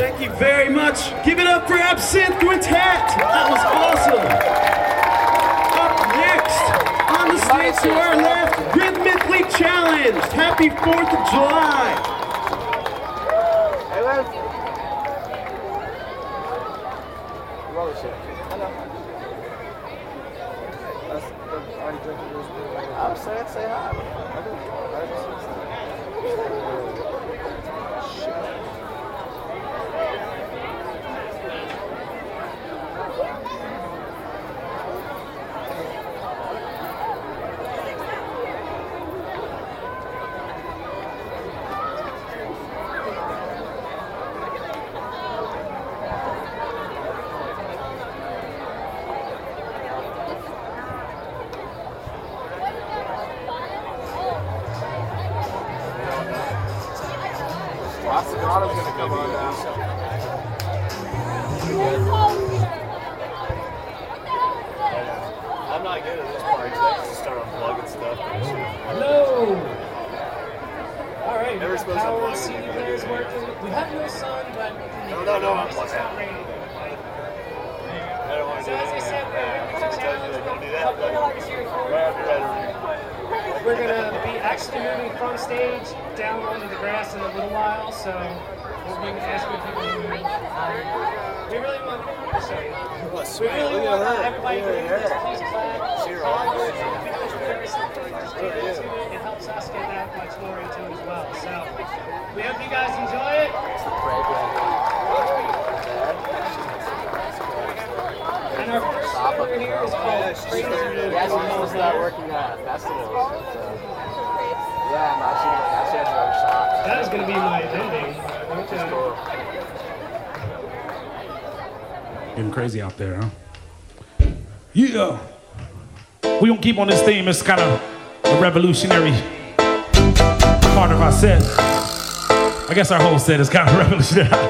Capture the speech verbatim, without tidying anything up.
Thank you very much. Give it up for Absinthe Quintet. That was awesome. Up next, on the stage to our left, Rhythmically Challenged. Happy fourth of July. Hey, Liz. Roller shit. Hello. That's already drinking this. I'm saying, say hi. Osagato's gonna come on now. I'm not good at this part, so I just start unplugging stuff. Hello! Alright, Never supposed to power unplug C D it. player is working. We have no sun, but No, no, no, I'm it's like not that. raining. I don't want to So do as I that. said, we're Don't do that. Up there like a series four. Right, be ready. We're gonna be actually moving from stage down onto the grass in a little while, so we'll bring as good people in. Um, we really want to show you. We really want uh, everybody to do this. Please clap. It helps us get that much more into it as well. So we hope you guys enjoy it. And our first number here is called Crazy Movie. Yeah, she knows that working at festivals. So. Yeah, no, she, she has her own shop. That is going to be my ending. Okay. Cool. Getting crazy out there, huh? Yeah. We gonna keep on this theme. It's kind of a revolutionary part of our set. I guess our whole set is kind of revolutionary.